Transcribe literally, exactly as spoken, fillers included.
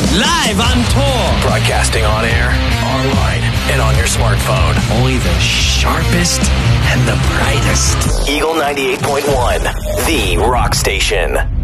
Live on tour. Broadcasting on air, online, and on your smartphone. Only the sharpest and the brightest. Eagle ninety-eight point one, the rock station.